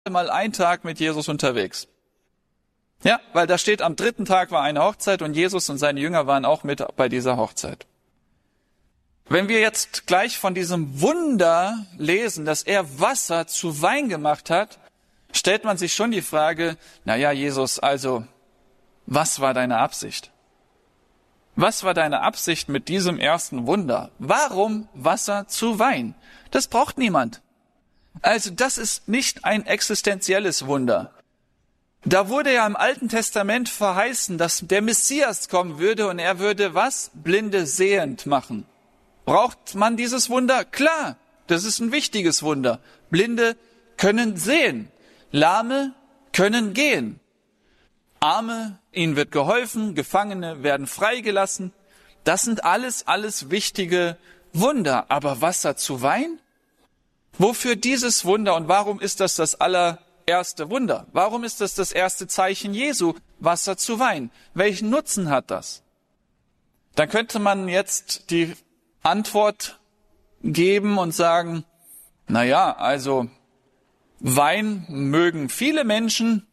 mal einen Tag mit Jesus unterwegs. Ja, weil da steht, am 3. Tag war eine Hochzeit und Jesus und seine Jünger waren auch mit bei dieser Hochzeit. Wenn wir jetzt gleich von diesem Wunder lesen, dass er Wasser zu Wein gemacht hat, stellt man sich schon die Frage, naja, Jesus, also, was war deine Absicht? Was war deine Absicht mit diesem ersten Wunder? Warum Wasser zu Wein? Das braucht niemand. Also das ist nicht ein existenzielles Wunder. Da wurde ja im Alten Testament verheißen, dass der Messias kommen würde und er würde was? Blinde sehend machen. Braucht man dieses Wunder? Klar, das ist ein wichtiges Wunder. Blinde können sehen, Lahme können gehen. Arme, ihnen wird geholfen, Gefangene werden freigelassen. Das sind alles wichtige Wunder. Aber Wasser zu Wein? Wofür dieses Wunder und warum ist das allererste Wunder? Warum ist das erste Zeichen Jesu, Wasser zu Wein? Welchen Nutzen hat das? Dann könnte man jetzt die Antwort geben und sagen, naja, also Wein mögen viele Menschen.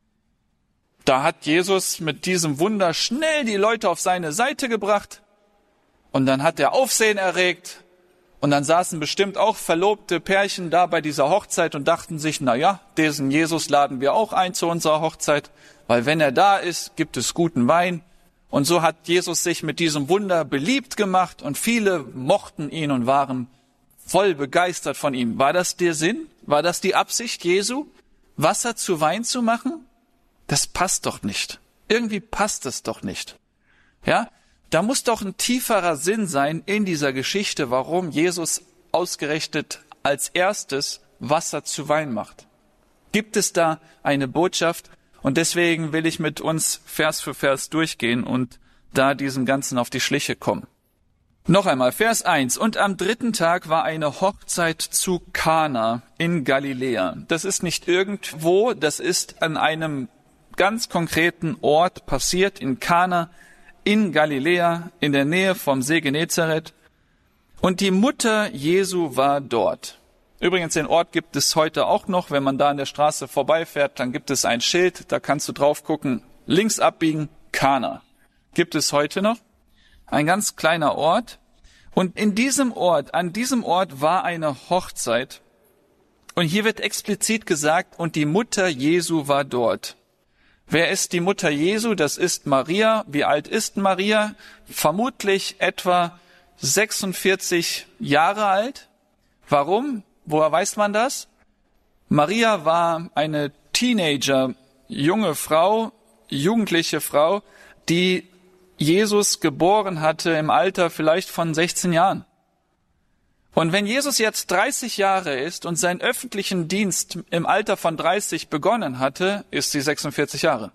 Da hat Jesus mit diesem Wunder schnell die Leute auf seine Seite gebracht und dann hat er Aufsehen erregt und dann saßen bestimmt auch verlobte Pärchen da bei dieser Hochzeit und dachten sich, naja, diesen Jesus laden wir auch ein zu unserer Hochzeit, weil wenn er da ist, gibt es guten Wein. Und so hat Jesus sich mit diesem Wunder beliebt gemacht und viele mochten ihn und waren voll begeistert von ihm. War das der Sinn? War das die Absicht Jesu, Wasser zu Wein zu machen? Das passt doch nicht. Irgendwie passt es doch nicht. Ja, da muss doch ein tieferer Sinn sein in dieser Geschichte, warum Jesus ausgerechnet als erstes Wasser zu Wein macht. Gibt es da eine Botschaft? Und deswegen will ich mit uns Vers für Vers durchgehen und da diesem Ganzen auf die Schliche kommen. Noch einmal, Vers 1. Und am 3. Tag war eine Hochzeit zu Kana in Galiläa. Das ist nicht irgendwo, das ist an einem ganz konkreten Ort passiert, in Kana, in Galiläa, in der Nähe vom See Genezareth. Und die Mutter Jesu war dort. Übrigens, den Ort gibt es heute auch noch. Wenn man da an der Straße vorbeifährt, dann gibt es ein Schild, da kannst du drauf gucken, links abbiegen, Kana. Gibt es heute noch. Ein ganz kleiner Ort. Und in diesem Ort, an diesem Ort war eine Hochzeit. Und hier wird explizit gesagt, und die Mutter Jesu war dort. Wer ist die Mutter Jesu? Das ist Maria. Wie alt ist Maria? Vermutlich etwa 46 Jahre alt. Warum? Woher weiß man das? Maria war eine Teenager, junge Frau, jugendliche Frau, die Jesus geboren hatte im Alter vielleicht von 16 Jahren. Und wenn Jesus jetzt 30 Jahre ist und seinen öffentlichen Dienst im Alter von 30 begonnen hatte, ist sie 46 Jahre.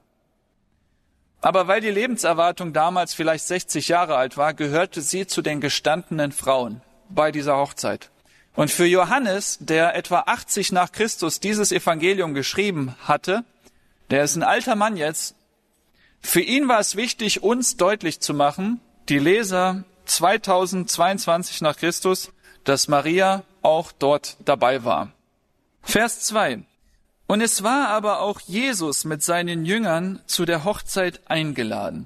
Aber weil die Lebenserwartung damals vielleicht 60 Jahre alt war, gehörte sie zu den gestandenen Frauen bei dieser Hochzeit. Und für Johannes, der etwa 80 nach Christus dieses Evangelium geschrieben hatte, der ist ein alter Mann jetzt, für ihn war es wichtig, uns deutlich zu machen, die Leser 2022 nach Christus, dass Maria auch dort dabei war. Vers 2. Und es war aber auch Jesus mit seinen Jüngern zu der Hochzeit eingeladen.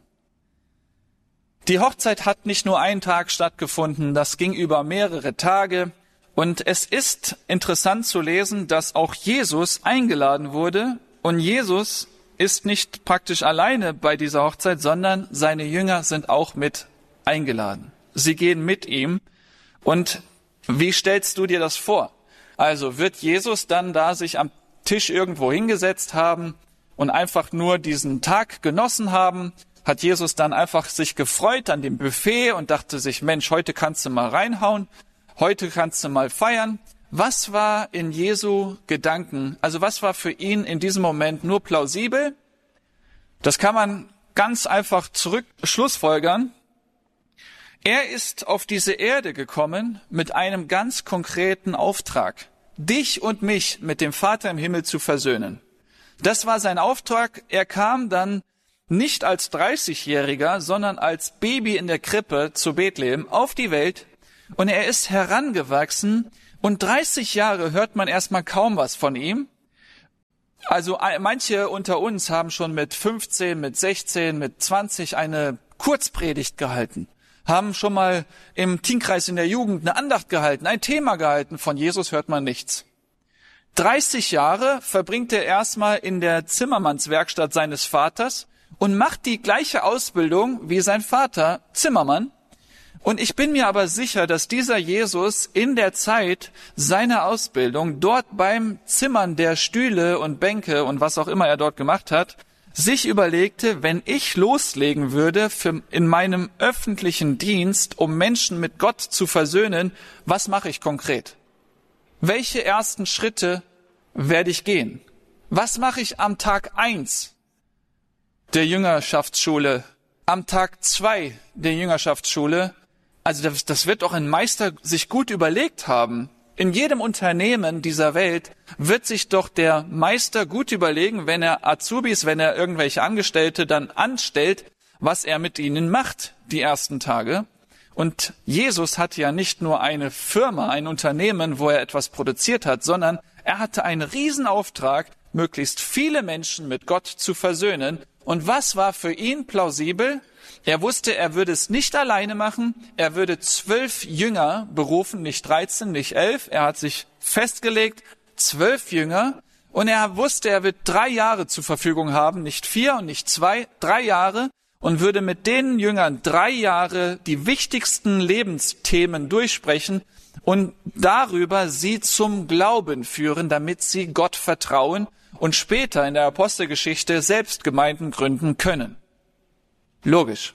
Die Hochzeit hat nicht nur einen Tag stattgefunden, das ging über mehrere Tage. Und es ist interessant zu lesen, dass auch Jesus eingeladen wurde. Und Jesus ist nicht praktisch alleine bei dieser Hochzeit, sondern seine Jünger sind auch mit eingeladen. Sie gehen mit ihm. Und wie stellst du dir das vor? Also wird Jesus dann da sich am Tisch irgendwo hingesetzt haben und einfach nur diesen Tag genossen haben? Hat Jesus dann einfach sich gefreut an dem Buffet und dachte sich, Mensch, heute kannst du mal reinhauen? Heute kannst du mal feiern. Was war in Jesu Gedanken, also was war für ihn in diesem Moment nur plausibel? Das kann man ganz einfach schlussfolgern. Er ist auf diese Erde gekommen mit einem ganz konkreten Auftrag, dich und mich mit dem Vater im Himmel zu versöhnen. Das war sein Auftrag. Er kam dann nicht als 30-Jähriger, sondern als Baby in der Krippe zu Bethlehem auf die Welt. Und er ist herangewachsen und 30 Jahre hört man erstmal kaum was von ihm. Also manche unter uns haben schon mit 15, mit 16, mit 20 eine Kurzpredigt gehalten, haben schon mal im Teamkreis in der Jugend eine Andacht gehalten, ein Thema gehalten. Von Jesus hört man nichts. 30 Jahre verbringt er erstmal in der Zimmermannswerkstatt seines Vaters und macht die gleiche Ausbildung wie sein Vater, Zimmermann. Und ich bin mir aber sicher, dass dieser Jesus in der Zeit seiner Ausbildung dort beim Zimmern der Stühle und Bänke und was auch immer er dort gemacht hat, sich überlegte, wenn ich loslegen würde in meinem öffentlichen Dienst, um Menschen mit Gott zu versöhnen, was mache ich konkret? Welche ersten Schritte werde ich gehen? Was mache ich am Tag 1 der Jüngerschaftsschule, am Tag 2 der Jüngerschaftsschule? Also das wird doch ein Meister sich gut überlegt haben. In jedem Unternehmen dieser Welt wird sich doch der Meister gut überlegen, wenn er Azubis, wenn er irgendwelche Angestellte dann anstellt, was er mit ihnen macht die ersten Tage. Und Jesus hatte ja nicht nur eine Firma, ein Unternehmen, wo er etwas produziert hat, sondern er hatte einen Riesenauftrag, möglichst viele Menschen mit Gott zu versöhnen. Und was war für ihn plausibel? Er wusste, er würde es nicht alleine machen. Er würde 12 Jünger berufen, nicht 13, nicht 11. Er hat sich festgelegt, 12 Jünger. Und er wusste, er wird 3 Jahre zur Verfügung haben, nicht 4 und nicht 2, 3 Jahre. Und würde mit den Jüngern 3 Jahre die wichtigsten Lebensthemen durchsprechen und darüber sie zum Glauben führen, damit sie Gott vertrauen und später in der Apostelgeschichte selbst Gemeinden gründen können. Logisch.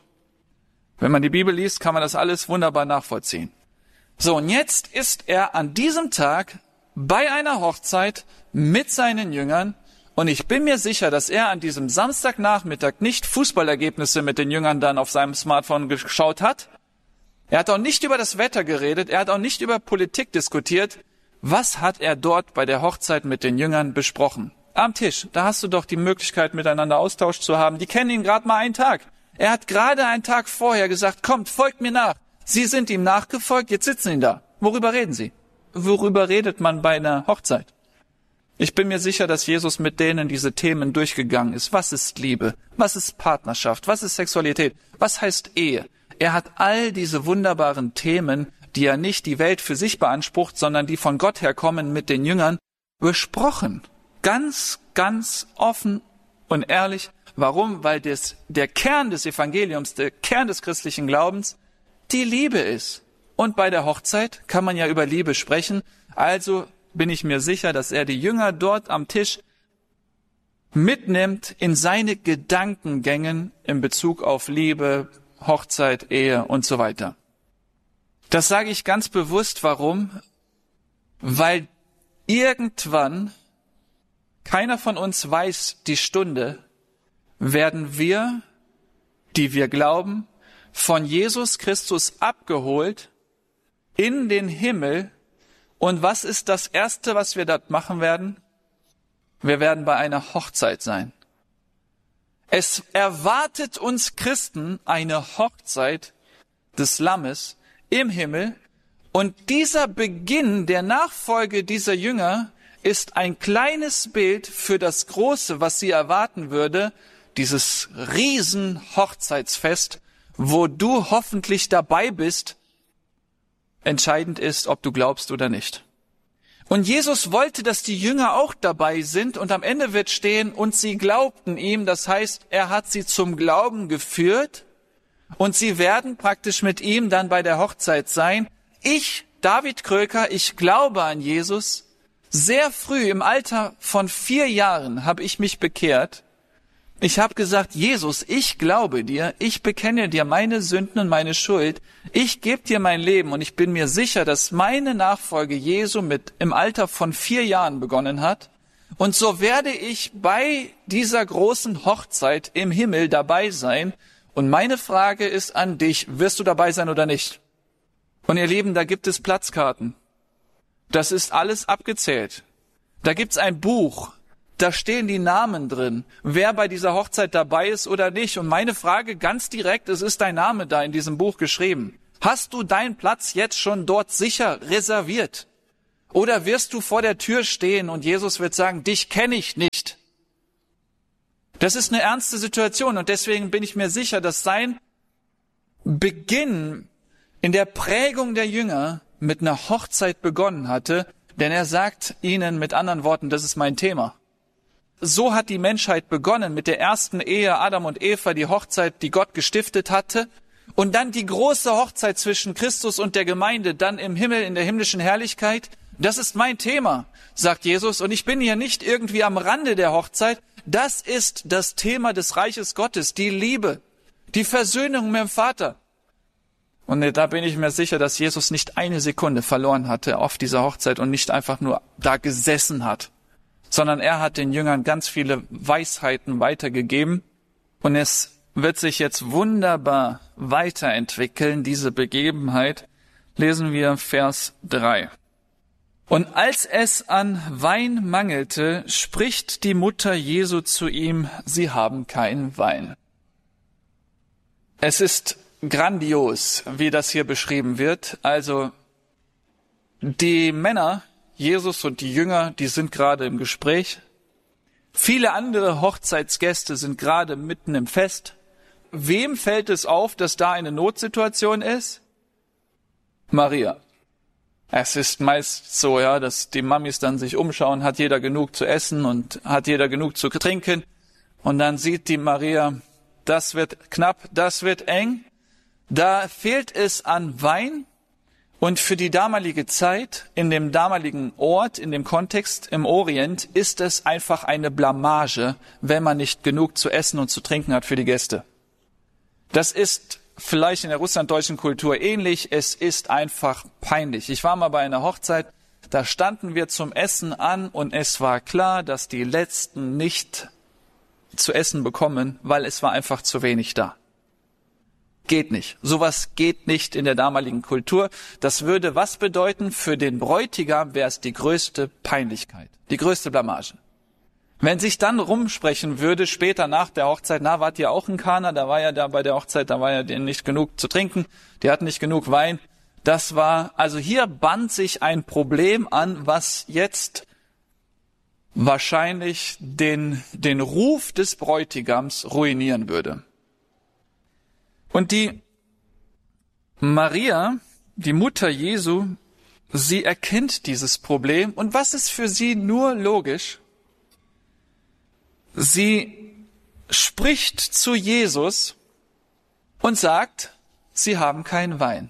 Wenn man die Bibel liest, kann man das alles wunderbar nachvollziehen. So, und jetzt ist er an diesem Tag bei einer Hochzeit mit seinen Jüngern. Und ich bin mir sicher, dass er an diesem Samstagnachmittag nicht Fußballergebnisse mit den Jüngern dann auf seinem Smartphone geschaut hat. Er hat auch nicht über das Wetter geredet. Er hat auch nicht über Politik diskutiert. Was hat er dort bei der Hochzeit mit den Jüngern besprochen? Am Tisch, da hast du doch die Möglichkeit, miteinander Austausch zu haben. Die kennen ihn gerade mal einen Tag. Er hat gerade einen Tag vorher gesagt, kommt, folgt mir nach. Sie sind ihm nachgefolgt, jetzt sitzen sie da. Worüber reden sie? Worüber redet man bei einer Hochzeit? Ich bin mir sicher, dass Jesus mit denen diese Themen durchgegangen ist. Was ist Liebe? Was ist Partnerschaft? Was ist Sexualität? Was heißt Ehe? Er hat all diese wunderbaren Themen, die ja nicht die Welt für sich beansprucht, sondern die von Gott herkommen, mit den Jüngern besprochen. Ganz, ganz offen und ehrlich. Warum? Weil der Kern des Evangeliums, der Kern des christlichen Glaubens, die Liebe ist. Und bei der Hochzeit kann man ja über Liebe sprechen. Also bin ich mir sicher, dass er die Jünger dort am Tisch mitnimmt in seine Gedankengängen in Bezug auf Liebe, Hochzeit, Ehe und so weiter. Das sage ich ganz bewusst. Warum? Weil irgendwann, keiner von uns weiß die Stunde, werden wir, die wir glauben, von Jesus Christus abgeholt in den Himmel. Und was ist das Erste, was wir dort machen werden? Wir werden bei einer Hochzeit sein. Es erwartet uns Christen eine Hochzeit des Lammes im Himmel. Und dieser Beginn der Nachfolge dieser Jünger ist ein kleines Bild für das Große, was sie erwarten würde, dieses Riesen-Hochzeitsfest, wo du hoffentlich dabei bist. Entscheidend ist, ob du glaubst oder nicht. Und Jesus wollte, dass die Jünger auch dabei sind und am Ende wird stehen, und sie glaubten ihm. Das heißt, er hat sie zum Glauben geführt und sie werden praktisch mit ihm dann bei der Hochzeit sein. Ich, David Kröker, ich glaube an Jesus. Sehr früh, im Alter von 4 Jahren, habe ich mich bekehrt. Ich habe gesagt, Jesus, ich glaube dir, ich bekenne dir meine Sünden und meine Schuld, ich gebe dir mein Leben und ich bin mir sicher, dass meine Nachfolge Jesu im Alter von 4 Jahren begonnen hat. Und so werde ich bei dieser großen Hochzeit im Himmel dabei sein. Und meine Frage ist an dich, wirst du dabei sein oder nicht? Und ihr Lieben, da gibt es Platzkarten. Das ist alles abgezählt. Da gibt's ein Buch. Da stehen die Namen drin, wer bei dieser Hochzeit dabei ist oder nicht. Und meine Frage ganz direkt, es ist dein Name da in diesem Buch geschrieben. Hast du deinen Platz jetzt schon dort sicher reserviert? Oder wirst du vor der Tür stehen und Jesus wird sagen, dich kenne ich nicht. Das ist eine ernste Situation und deswegen bin ich mir sicher, dass sein Beginn in der Prägung der Jünger mit einer Hochzeit begonnen hatte, denn er sagt ihnen mit anderen Worten, das ist mein Thema. So hat die Menschheit begonnen mit der ersten Ehe Adam und Eva, die Hochzeit, die Gott gestiftet hatte, und dann die große Hochzeit zwischen Christus und der Gemeinde, dann im Himmel, in der himmlischen Herrlichkeit. Das ist mein Thema, sagt Jesus, und ich bin hier nicht irgendwie am Rande der Hochzeit. Das ist das Thema des Reiches Gottes, die Liebe, die Versöhnung mit dem Vater. Und da bin ich mir sicher, dass Jesus nicht eine Sekunde verloren hatte auf dieser Hochzeit und nicht einfach nur da gesessen hat, sondern er hat den Jüngern ganz viele Weisheiten weitergegeben. Und es wird sich jetzt wunderbar weiterentwickeln, diese Begebenheit. Lesen wir Vers 3. Und als es an Wein mangelte, spricht die Mutter Jesu zu ihm, sie haben keinen Wein. Es ist grandios, wie das hier beschrieben wird. Also die Männer, Jesus und die Jünger, die sind gerade im Gespräch. Viele andere Hochzeitsgäste sind gerade mitten im Fest. Wem fällt es auf, dass da eine Notsituation ist? Maria. Es ist meist so, ja, dass die Mamis dann sich umschauen, hat jeder genug zu essen und hat jeder genug zu trinken. Und dann sieht die Maria, das wird knapp, das wird eng. Da fehlt es an Wein. Und für die damalige Zeit, in dem damaligen Ort, in dem Kontext im Orient, ist es einfach eine Blamage, wenn man nicht genug zu essen und zu trinken hat für die Gäste. Das ist vielleicht in der russlanddeutschen Kultur ähnlich. Es ist einfach peinlich. Ich war mal bei einer Hochzeit, da standen wir zum Essen an und es war klar, dass die Letzten nicht zu essen bekommen, weil es war einfach zu wenig da. Geht nicht. Sowas geht nicht in der damaligen Kultur. Das würde was bedeuten? Für den Bräutigam wäre es die größte Peinlichkeit, die größte Blamage. Wenn sich dann rumsprechen würde, später nach der Hochzeit, na, wart ihr auch in Kana? Da war ja da bei der Hochzeit, da war ja denen nicht genug zu trinken. Die hatten nicht genug Wein. Das war, also hier band sich ein Problem an, was jetzt wahrscheinlich den Ruf des Bräutigams ruinieren würde. Und die Maria, die Mutter Jesu, sie erkennt dieses Problem. Und was ist für sie nur logisch? Sie spricht zu Jesus und sagt, sie haben keinen Wein.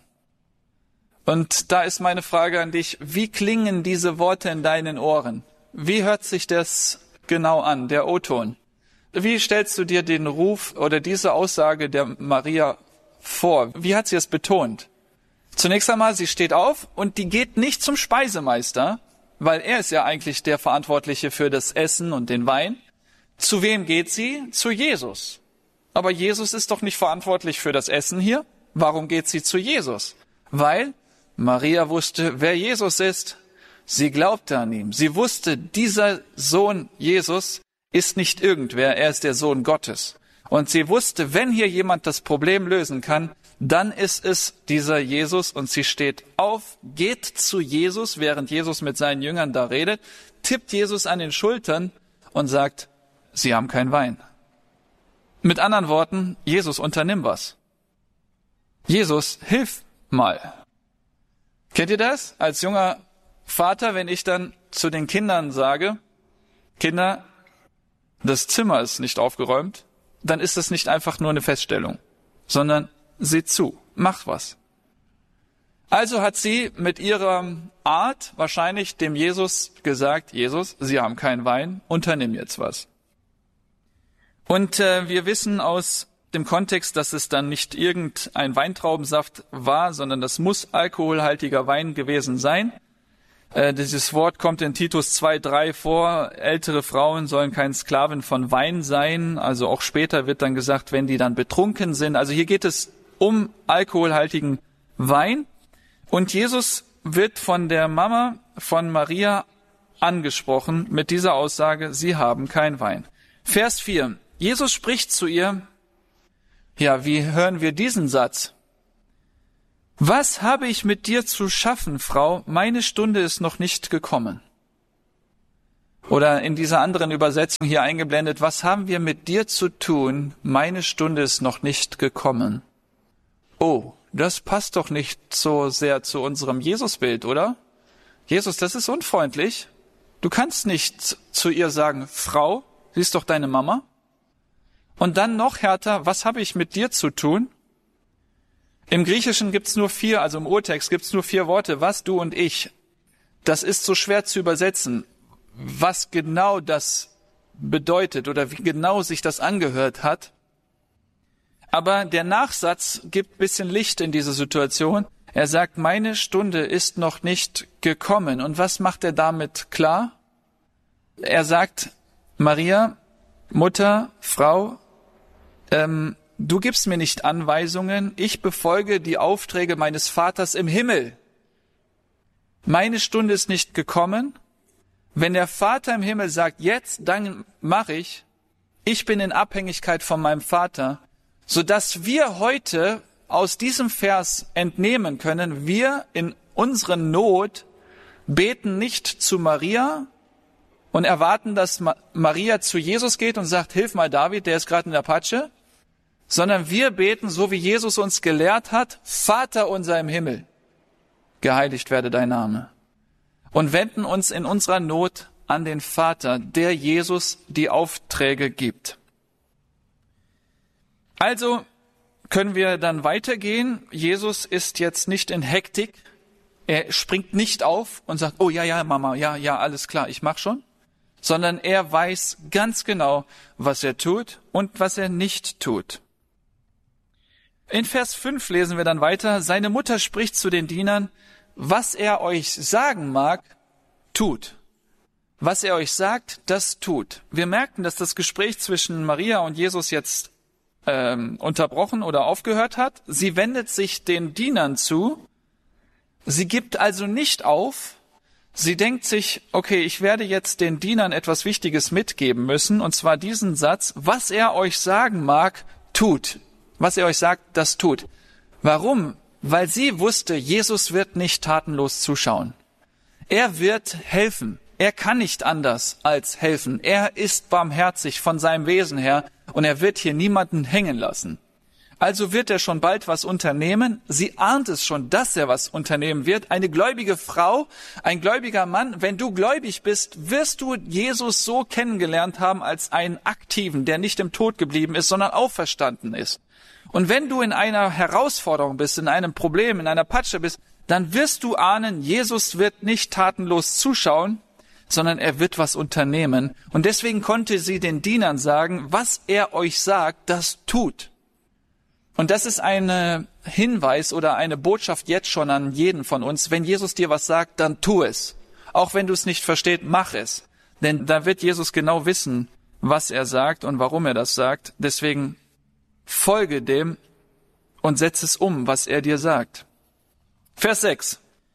Und da ist meine Frage an dich, wie klingen diese Worte in deinen Ohren? Wie hört sich das genau an, der O-Ton? Wie stellst du dir den Ruf oder diese Aussage der Maria vor? Wie hat sie es betont? Zunächst einmal, sie steht auf und die geht nicht zum Speisemeister, weil er ist ja eigentlich der Verantwortliche für das Essen und den Wein. Zu wem geht sie? Zu Jesus. Aber Jesus ist doch nicht verantwortlich für das Essen hier. Warum geht sie zu Jesus? Weil Maria wusste, wer Jesus ist. Sie glaubte an ihn. Sie wusste, dieser Sohn Jesus ist nicht irgendwer, er ist der Sohn Gottes. Und sie wusste, wenn hier jemand das Problem lösen kann, dann ist es dieser Jesus. Und sie steht auf, geht zu Jesus, während Jesus mit seinen Jüngern da redet, tippt Jesus an den Schultern und sagt, sie haben keinen Wein. Mit anderen Worten, Jesus, unternimm was. Jesus, hilf mal. Kennt ihr das? Als junger Vater, wenn ich dann zu den Kindern sage, Kinder, das Zimmer ist nicht aufgeräumt, dann ist das nicht einfach nur eine Feststellung, sondern seht zu, macht was. Also hat sie mit ihrer Art wahrscheinlich dem Jesus gesagt, Jesus, Sie haben keinen Wein, unternimm jetzt was. Und wir wissen aus dem Kontext, dass es dann nicht irgendein Weintraubensaft war, sondern das muss alkoholhaltiger Wein gewesen sein. Dieses Wort kommt in Titus 2,3 vor. Ältere Frauen sollen kein Sklaven von Wein sein. Also auch später wird dann gesagt, wenn die dann betrunken sind. Also hier geht es um alkoholhaltigen Wein. Und Jesus wird von der Mama von Maria angesprochen mit dieser Aussage, sie haben keinen Wein. Vers 4. Jesus spricht zu ihr, ja, wie hören wir diesen Satz? Was habe ich mit dir zu schaffen, Frau? Meine Stunde ist noch nicht gekommen. Oder in dieser anderen Übersetzung hier eingeblendet, was haben wir mit dir zu tun? Meine Stunde ist noch nicht gekommen. Oh, das passt doch nicht so sehr zu unserem Jesusbild, oder? Jesus, das ist unfreundlich. Du kannst nicht zu ihr sagen, Frau, sie ist doch deine Mama. Und dann noch härter, was habe ich mit dir zu tun? Im Griechischen gibt's nur 4, also im Urtext gibt's nur 4 Worte, was, du und ich. Das ist so schwer zu übersetzen, was genau das bedeutet oder wie genau sich das angehört hat. Aber der Nachsatz gibt ein bisschen Licht in diese Situation. Er sagt, meine Stunde ist noch nicht gekommen. Und was macht er damit klar? Er sagt, Maria, Mutter, Frau, du gibst mir nicht Anweisungen, ich befolge die Aufträge meines Vaters im Himmel. Meine Stunde ist nicht gekommen. Wenn der Vater im Himmel sagt, jetzt, dann mache ich. Ich bin in Abhängigkeit von meinem Vater, sodass wir heute aus diesem Vers entnehmen können, wir in unserer Not beten nicht zu Maria und erwarten, dass Maria zu Jesus geht und sagt, hilf mal David, der ist gerade in der Patsche, sondern wir beten, so wie Jesus uns gelehrt hat, Vater unser im Himmel, geheiligt werde dein Name. Und wenden uns in unserer Not an den Vater, der Jesus die Aufträge gibt. Also können wir dann weitergehen. Jesus ist jetzt nicht in Hektik. Er springt nicht auf und sagt, oh ja, Mama, ja, alles klar, ich mach schon. Sondern er weiß ganz genau, was er tut und was er nicht tut. In Vers 5 lesen wir dann weiter. Seine Mutter spricht zu den Dienern, was er euch sagen mag, tut. Was er euch sagt, das tut. Wir merken, dass das Gespräch zwischen Maria und Jesus jetzt unterbrochen oder aufgehört hat. Sie wendet sich den Dienern zu. Sie gibt also nicht auf. Sie denkt sich, okay, ich werde jetzt den Dienern etwas Wichtiges mitgeben müssen, und zwar diesen Satz, was er euch sagen mag, tut. Was er euch sagt, das tut. Warum? Weil sie wusste, Jesus wird nicht tatenlos zuschauen. Er wird helfen. Er kann nicht anders als helfen. Er ist barmherzig von seinem Wesen her und er wird hier niemanden hängen lassen. Also wird er schon bald was unternehmen. Sie ahnt es schon, dass er was unternehmen wird. Eine gläubige Frau, ein gläubiger Mann, wenn du gläubig bist, wirst du Jesus so kennengelernt haben als einen Aktiven, der nicht im Tod geblieben ist, sondern auferstanden ist. Und wenn du in einer Herausforderung bist, in einem Problem, in einer Patsche bist, dann wirst du ahnen, Jesus wird nicht tatenlos zuschauen, sondern er wird was unternehmen. Und deswegen konnte sie den Dienern sagen, was er euch sagt, das tut. Und das ist ein Hinweis oder eine Botschaft jetzt schon an jeden von uns. Wenn Jesus dir was sagt, dann tu es. Auch wenn du es nicht verstehst, mach es. Denn da wird Jesus genau wissen, was er sagt und warum er das sagt. Deswegen folge dem und setz es um, was er dir sagt. Vers 6.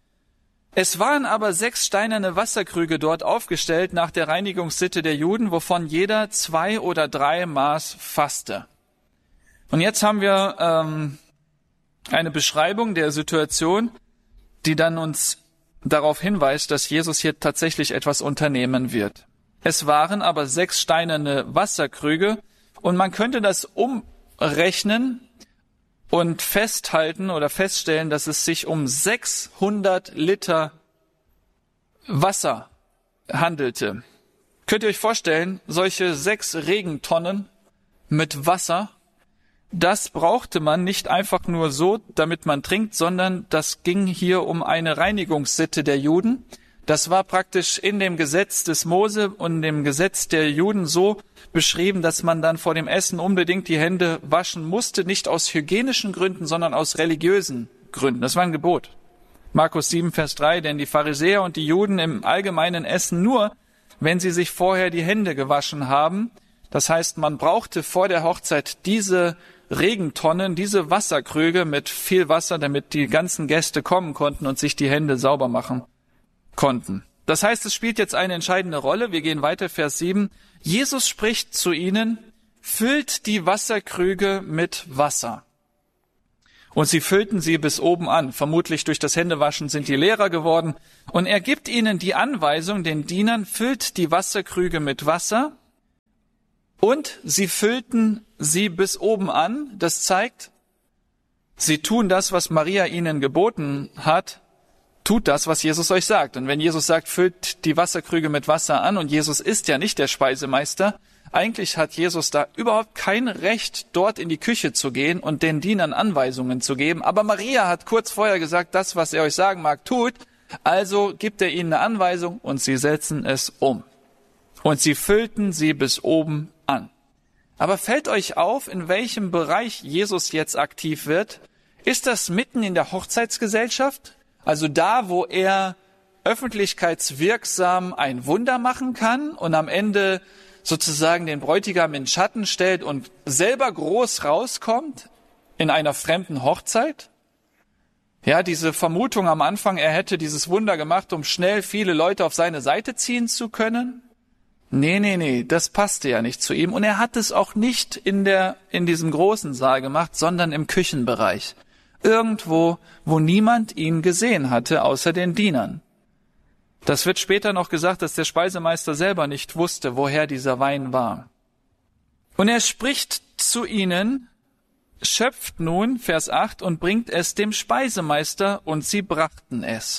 Es waren aber 6 steinerne Wasserkrüge dort aufgestellt nach der Reinigungssitte der Juden, wovon jeder 2 oder 3 Maß fasste. Und jetzt haben wir eine Beschreibung der Situation, die dann uns darauf hinweist, dass Jesus hier tatsächlich etwas unternehmen wird. Es waren aber 6 steinerne Wasserkrüge und man könnte das umrechnen und festhalten oder feststellen, dass es sich um 600 Liter Wasser handelte. Könnt ihr euch vorstellen, solche 6 Regentonnen mit Wasser, das brauchte man nicht einfach nur so, damit man trinkt, sondern das ging hier um eine Reinigungssitte der Juden. Das war praktisch in dem Gesetz des Mose und dem Gesetz der Juden so beschrieben, dass man dann vor dem Essen unbedingt die Hände waschen musste, nicht aus hygienischen Gründen, sondern aus religiösen Gründen. Das war ein Gebot. Markus 7, Vers 3, denn die Pharisäer und die Juden im Allgemeinen essen nur, wenn sie sich vorher die Hände gewaschen haben. Das heißt, man brauchte vor der Hochzeit diese Regentonnen, diese Wasserkrüge mit viel Wasser, damit die ganzen Gäste kommen konnten und sich die Hände sauber machen konnten. Das heißt, es spielt jetzt eine entscheidende Rolle. Wir gehen weiter, Vers 7. Jesus spricht zu ihnen, füllt die Wasserkrüge mit Wasser. Und sie füllten sie bis oben an. Vermutlich durch das Händewaschen sind die leerer geworden. Und er gibt ihnen die Anweisung, den Dienern, füllt die Wasserkrüge mit Wasser. Und sie füllten sie bis oben an. Das zeigt, sie tun das, was Maria ihnen geboten hat. Tut das, was Jesus euch sagt. Und wenn Jesus sagt, füllt die Wasserkrüge mit Wasser an, und Jesus ist ja nicht der Speisemeister, eigentlich hat Jesus da überhaupt kein Recht, dort in die Küche zu gehen und den Dienern Anweisungen zu geben. Aber Maria hat kurz vorher gesagt, das, was er euch sagen mag, tut. Also gibt er ihnen eine Anweisung und sie setzen es um. Und sie füllten sie bis oben an. Aber fällt euch auf, in welchem Bereich Jesus jetzt aktiv wird? Ist das mitten in der Hochzeitsgesellschaft? Also da, wo er öffentlichkeitswirksam ein Wunder machen kann und am Ende sozusagen den Bräutigam in Schatten stellt und selber groß rauskommt in einer fremden Hochzeit? Ja, diese Vermutung am Anfang, er hätte dieses Wunder gemacht, um schnell viele Leute auf seine Seite ziehen zu können. Nee, das passte ja nicht zu ihm. Und er hat es auch nicht in diesem großen Saal gemacht, sondern im Küchenbereich. Irgendwo, wo niemand ihn gesehen hatte, außer den Dienern. Das wird später noch gesagt, dass der Speisemeister selber nicht wusste, woher dieser Wein war. Und er spricht zu ihnen, schöpft nun, Vers 8, und bringt es dem Speisemeister, und sie brachten es.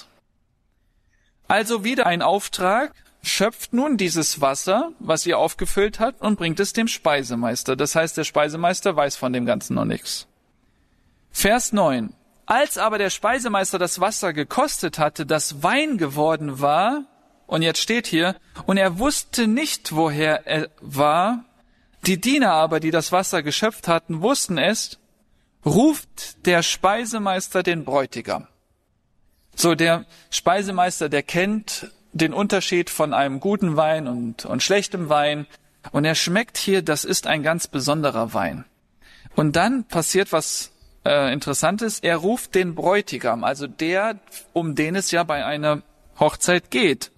Also wieder ein Auftrag, schöpft nun dieses Wasser, was ihr aufgefüllt habt, und bringt es dem Speisemeister. Das heißt, der Speisemeister weiß von dem Ganzen noch nichts. Vers 9. Als aber der Speisemeister das Wasser gekostet hatte, das Wein geworden war, und jetzt steht hier, und er wusste nicht, woher er war, die Diener aber, die das Wasser geschöpft hatten, wussten es, ruft der Speisemeister den Bräutigam. So, der Speisemeister, der kennt den Unterschied von einem guten Wein und schlechtem Wein, und er schmeckt hier, das ist ein ganz besonderer Wein. Und dann passiert was Interessantes, er ruft den Bräutigam, also der, um den es ja bei einer Hochzeit geht.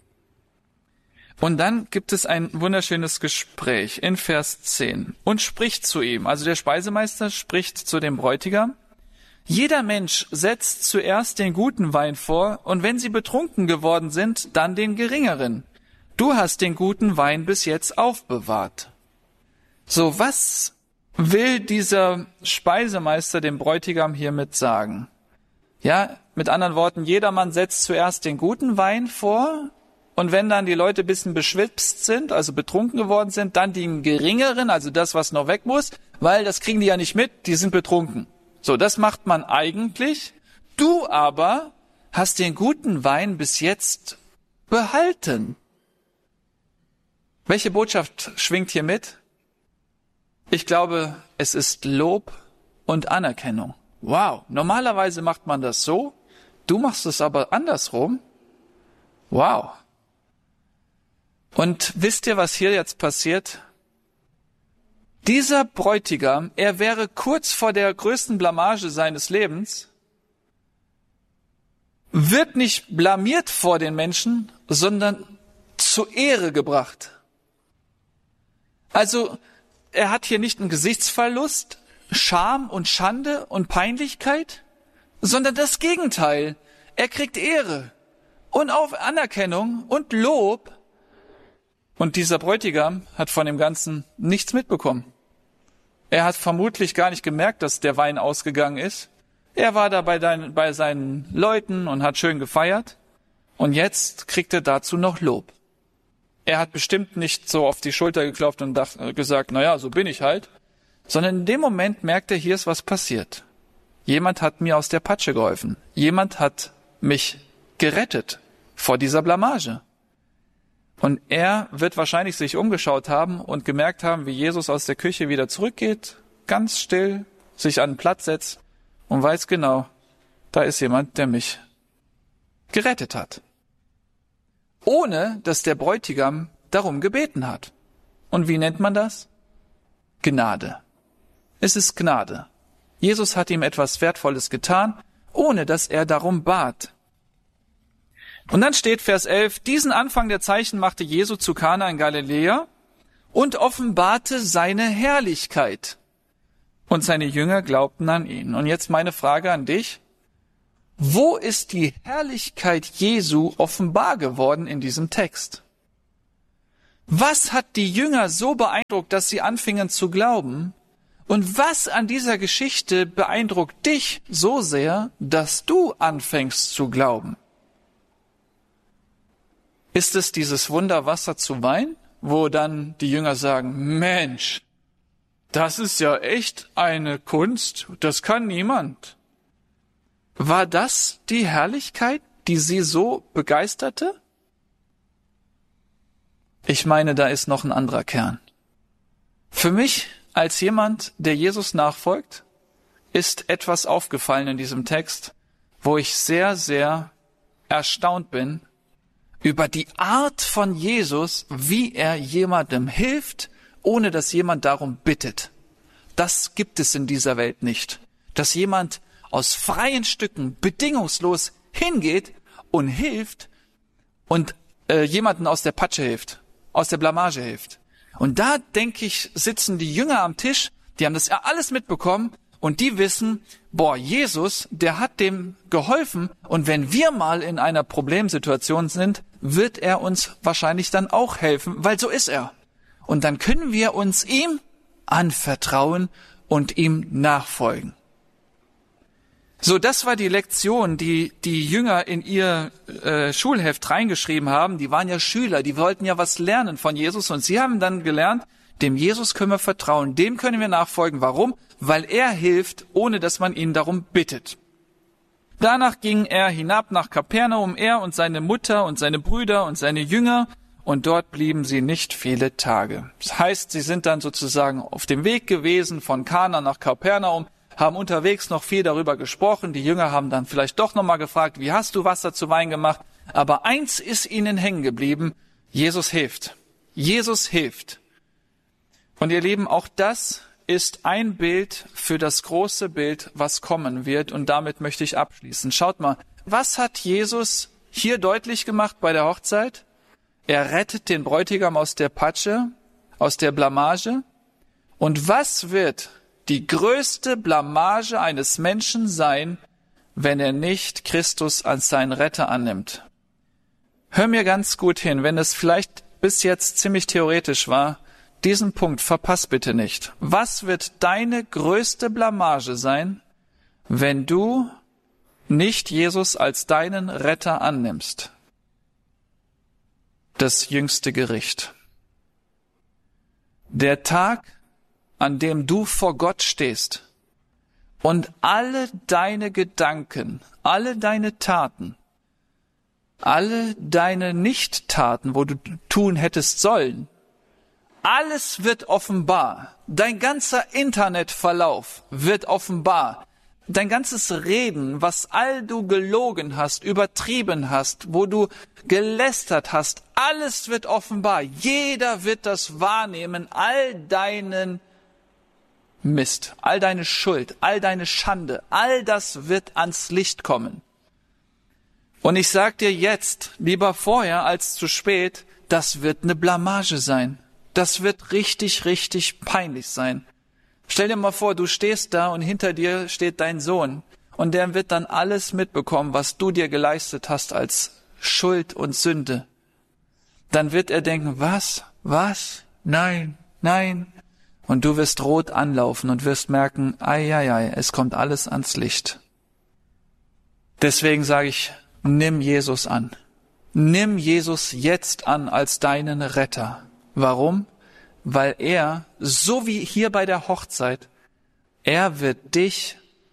Und dann gibt es ein wunderschönes Gespräch in Vers 10 und spricht zu ihm. Also der Speisemeister spricht zu dem Bräutigam. Jeder Mensch setzt zuerst den guten Wein vor, und wenn sie betrunken geworden sind, dann den geringeren. Du hast den guten Wein bis jetzt aufbewahrt. So, was will dieser Speisemeister dem Bräutigam hiermit sagen? Ja, mit anderen Worten, jedermann setzt zuerst den guten Wein vor, und wenn dann die Leute ein bisschen beschwipst sind, also betrunken geworden sind, dann den geringeren, also das, was noch weg muss, weil das kriegen die ja nicht mit, die sind betrunken. So, das macht man eigentlich. Du aber hast den guten Wein bis jetzt behalten. Welche Botschaft schwingt hier mit? Ich glaube, es ist Lob und Anerkennung. Wow, normalerweise macht man das so, du machst es aber andersrum. Wow. Und wisst ihr, was hier jetzt passiert? Dieser Bräutigam, er wäre kurz vor der größten Blamage seines Lebens, wird nicht blamiert vor den Menschen, sondern zur Ehre gebracht. Also, er hat hier nicht einen Gesichtsverlust, Scham und Schande und Peinlichkeit, sondern das Gegenteil. Er kriegt Ehre und auch Anerkennung und Lob. Und dieser Bräutigam hat von dem Ganzen nichts mitbekommen. Er hat vermutlich gar nicht gemerkt, dass der Wein ausgegangen ist. Er war da bei seinen Leuten und hat schön gefeiert. Und jetzt kriegt er dazu noch Lob. Er hat bestimmt nicht so auf die Schulter geklopft und gesagt, naja, so bin ich halt. Sondern in dem Moment merkt er, hier ist was passiert. Jemand hat mir aus der Patsche geholfen. Jemand hat mich gerettet vor dieser Blamage. Und er wird wahrscheinlich sich umgeschaut haben und gemerkt haben, wie Jesus aus der Küche wieder zurückgeht, ganz still, sich an den Platz setzt und weiß genau, da ist jemand, der mich gerettet hat. Ohne, dass der Bräutigam darum gebeten hat. Und wie nennt man das? Gnade. Es ist Gnade. Jesus hat ihm etwas Wertvolles getan, ohne dass er darum bat. Und dann steht Vers 11, diesen Anfang der Zeichen machte Jesu zu Kana in Galiläa und offenbarte seine Herrlichkeit. und seine Jünger glaubten an ihn. Und jetzt meine Frage an dich. Wo ist die Herrlichkeit Jesu offenbar geworden in diesem Text? Was hat die Jünger so beeindruckt, dass sie anfingen zu glauben? Und was an dieser Geschichte beeindruckt dich so sehr, dass du anfängst zu glauben? Ist es dieses Wunder Wasser zu Wein, wo dann die Jünger sagen, Mensch, das ist ja echt eine Kunst, das kann niemand. War das die Herrlichkeit, die sie so begeisterte? Ich meine, da ist noch ein anderer Kern. Für mich, als jemand, der Jesus nachfolgt, ist etwas aufgefallen in diesem Text, wo ich sehr, sehr erstaunt bin über die Art von Jesus, wie er jemandem hilft, ohne dass jemand darum bittet. Das gibt es in dieser Welt nicht. Dass jemand aus freien Stücken bedingungslos hingeht und hilft und jemanden aus der Patsche hilft, aus der Blamage hilft. Und da, denke ich, sitzen die Jünger am Tisch, die haben das ja alles mitbekommen und die wissen, Jesus, der hat dem geholfen und wenn wir mal in einer Problemsituation sind, wird er uns wahrscheinlich dann auch helfen, weil so ist er. Und dann können wir uns ihm anvertrauen und ihm nachfolgen. So, das war die Lektion, die die Jünger in ihr Schulheft reingeschrieben haben. Die waren ja Schüler, die wollten ja was lernen von Jesus und sie haben dann gelernt, dem Jesus können wir vertrauen, dem können wir nachfolgen. Warum? Weil er hilft, ohne dass man ihn darum bittet. Danach ging er hinab nach Kapernaum, er und seine Mutter und seine Brüder und seine Jünger, und dort blieben sie nicht viele Tage. Das heißt, sie sind dann sozusagen auf dem Weg gewesen von Kana nach Kapernaum, haben unterwegs noch viel darüber gesprochen. Die Jünger haben dann vielleicht doch nochmal gefragt, wie hast du Wasser zu Wein gemacht? Aber eins ist ihnen hängen geblieben, Jesus hilft. Jesus hilft. Und ihr Lieben, auch das ist ein Bild für das große Bild, was kommen wird. Und damit möchte ich abschließen. Schaut mal, was hat Jesus hier deutlich gemacht bei der Hochzeit? Er rettet den Bräutigam aus der Patsche, aus der Blamage. Und was wird die größte Blamage eines Menschen sein, wenn er nicht Christus als seinen Retter annimmt? Hör mir ganz gut hin, wenn es vielleicht bis jetzt ziemlich theoretisch war, diesen Punkt verpass bitte nicht. Was wird deine größte Blamage sein, wenn du nicht Jesus als deinen Retter annimmst? Das jüngste Gericht. Der Tag, an dem du vor Gott stehst und alle deine Gedanken, alle deine Taten, alle deine Nichttaten, wo du tun hättest sollen, alles wird offenbar. Dein ganzer Internetverlauf wird offenbar. Dein ganzes Reden, was all du gelogen hast, übertrieben hast, wo du gelästert hast, alles wird offenbar. Jeder wird das wahrnehmen, all deinen Mist, all deine Schuld, all deine Schande, all das wird ans Licht kommen. Und ich sag dir jetzt, lieber vorher als zu spät, das wird eine Blamage sein. Das wird richtig, richtig peinlich sein. Stell dir mal vor, du stehst da und hinter dir steht dein Sohn und der wird dann alles mitbekommen, was du dir geleistet hast als Schuld und Sünde. Dann wird er denken, was? Nein. Und du wirst rot anlaufen und wirst merken, es kommt alles ans Licht. Deswegen sage ich, nimm Jesus an. Nimm Jesus jetzt an als deinen Retter. Warum? Weil er, so wie hier bei der Hochzeit, er wird dich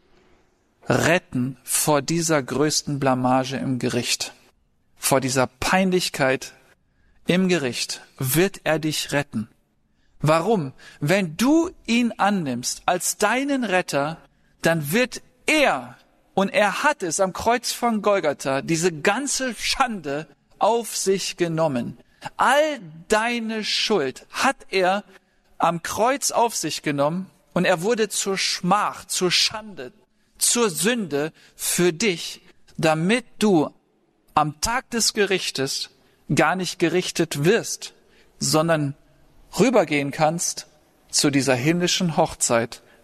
retten vor dieser größten Blamage im Gericht. Vor dieser Peinlichkeit im Gericht wird er dich retten. Warum? Wenn du ihn annimmst als deinen Retter, dann wird er, und er hat es am Kreuz von Golgatha, diese ganze Schande auf sich genommen. All deine Schuld hat er am Kreuz auf sich genommen und er wurde zur Schmach, zur Schande, zur Sünde für dich, damit du am Tag des Gerichtes gar nicht gerichtet wirst, sondern rübergehen kannst zu dieser himmlischen Hochzeit,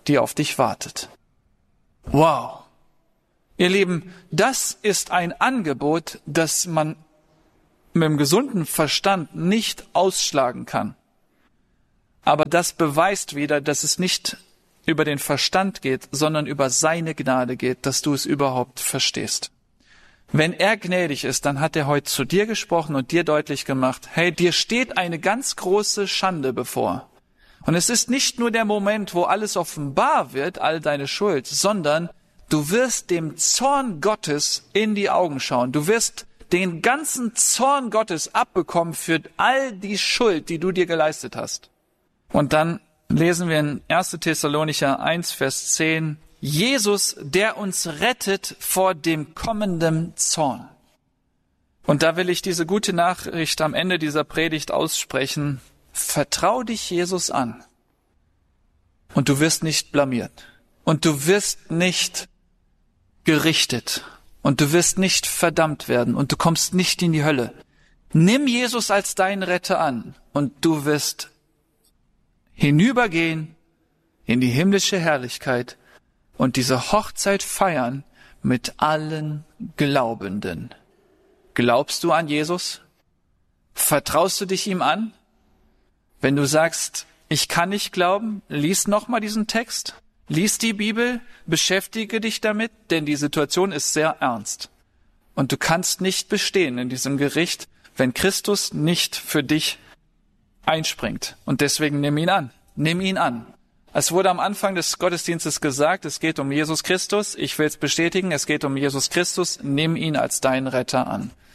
die auf dich wartet. Wow. Ihr Lieben, das ist ein Angebot, das man mit dem gesunden Verstand nicht ausschlagen kann. Aber das beweist wieder, dass es nicht über den Verstand geht, sondern über seine Gnade geht, dass du es überhaupt verstehst. Wenn er gnädig ist, dann hat er heute zu dir gesprochen und dir deutlich gemacht, hey, dir steht eine ganz große Schande bevor. Und es ist nicht nur der Moment, wo alles offenbar wird, all deine Schuld, sondern du wirst dem Zorn Gottes in die Augen schauen. Du wirst den ganzen Zorn Gottes abbekommen für all die Schuld, die du dir geleistet hast. Und dann lesen wir in 1. Thessalonicher 1, Vers 10, Jesus, der uns rettet vor dem kommenden Zorn. Und da will ich diese gute Nachricht am Ende dieser Predigt aussprechen. Vertrau dich Jesus an. Und du wirst nicht blamiert. Und du wirst nicht gerichtet. Und du wirst nicht verdammt werden. Und du kommst nicht in die Hölle. Nimm Jesus als deinen Retter an. Und du wirst hinübergehen in die himmlische Herrlichkeit und diese Hochzeit feiern mit allen Glaubenden. Glaubst du an Jesus? Vertraust du dich ihm an? Wenn du sagst, ich kann nicht glauben, lies nochmal diesen Text, lies die Bibel, beschäftige dich damit, denn die Situation ist sehr ernst. Und du kannst nicht bestehen in diesem Gericht, wenn Christus nicht für dich einspringt. Und deswegen nimm ihn an. Nimm ihn an. Es wurde am Anfang des Gottesdienstes gesagt, es geht um Jesus Christus. Ich will es bestätigen, es geht um Jesus Christus. Nimm ihn als deinen Retter an.